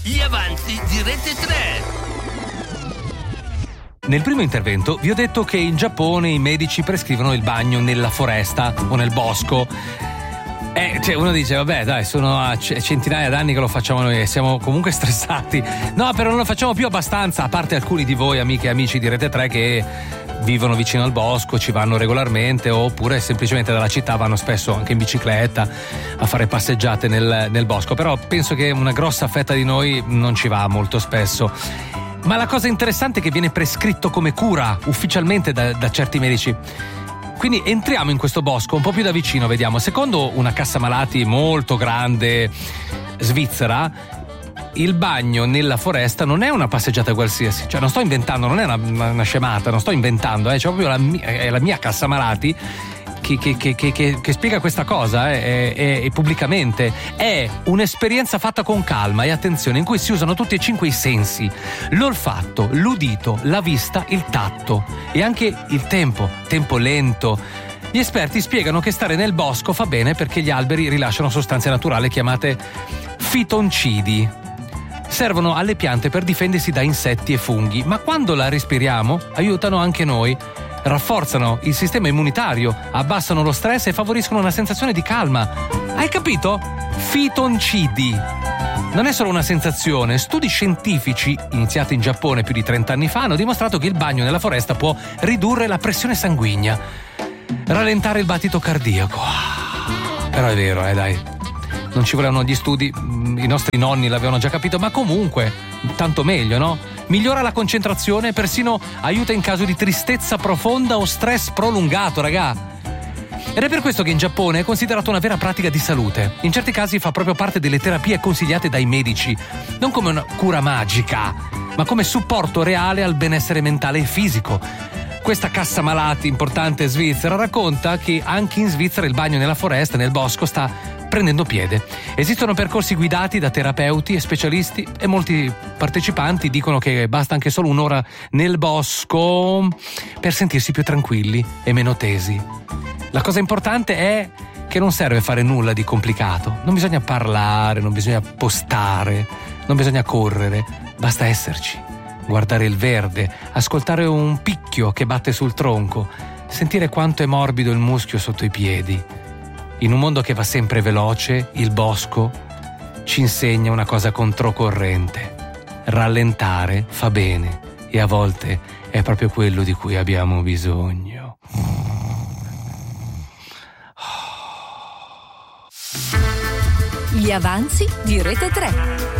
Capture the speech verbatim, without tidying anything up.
Gli avanzi di Rete tre. Nel primo intervento vi ho detto che in Giappone i medici prescrivono il bagno nella foresta o nel bosco. Eh, cioè uno dice, vabbè dai, sono a centinaia d'anni che lo facciamo noi e siamo comunque stressati. No, però non lo facciamo più abbastanza, a parte alcuni di voi, amiche e amici di Rete tre, che vivono vicino al bosco, ci vanno regolarmente, oppure semplicemente dalla città vanno spesso anche in bicicletta a fare passeggiate nel, nel bosco. Però penso che una grossa fetta di noi non ci va molto spesso. Ma la cosa interessante è che viene prescritto come cura ufficialmente da, da certi medici. Quindi entriamo in questo bosco un po' più da vicino, vediamo. Secondo una cassa malati molto grande svizzera, il bagno nella foresta non è una passeggiata qualsiasi. Cioè non sto inventando, non è una, una, una scemata, non sto inventando, eh. Cioè proprio la mia, è la mia cassa malati che, che, che, che, che, che spiega questa cosa eh, e, e pubblicamente. È un'esperienza fatta con calma e attenzione, in cui si usano tutti e cinque i sensi: l'olfatto, l'udito, la vista, il tatto e anche il tempo, tempo lento. Gli esperti spiegano che stare nel bosco fa bene perché gli alberi rilasciano sostanze naturali chiamate fitoncidi. Servono alle piante per difendersi da insetti e funghi, ma quando la respiriamo aiutano anche noi. Rafforzano il sistema immunitario, abbassano lo stress e favoriscono una sensazione di calma. Hai capito? Fitoncidi. Non è solo una sensazione. Studi scientifici, iniziati in Giappone più di trenta anni fa, hanno dimostrato che il bagno nella foresta può ridurre la pressione sanguigna, rallentare il battito cardiaco. Però è vero, eh dai. Non ci volevano gli studi, i nostri nonni l'avevano già capito, ma comunque, tanto meglio, no? Migliora la concentrazione e persino aiuta in caso di tristezza profonda o stress prolungato, raga. Ed è per questo che in Giappone è considerato una vera pratica di salute. In certi casi fa proprio parte delle terapie consigliate dai medici, non come una cura magica, ma come supporto reale al benessere mentale e fisico. Questa cassa malati importante svizzera racconta che anche in Svizzera il bagno nella foresta, nel bosco, sta prendendo piede. Esistono percorsi guidati da terapeuti e specialisti e molti partecipanti dicono che basta anche solo un'ora nel bosco per sentirsi più tranquilli e meno tesi. La cosa importante è che non serve fare nulla di complicato. Non bisogna parlare, non bisogna postare, non bisogna correre, basta esserci. Guardare il verde, ascoltare un picchio che batte sul tronco, sentire quanto è morbido il muschio sotto i piedi. In un mondo che va sempre veloce, il bosco ci insegna una cosa controcorrente: rallentare fa bene, e a volte è proprio quello di cui abbiamo bisogno. Gli avanzi di Rete tre.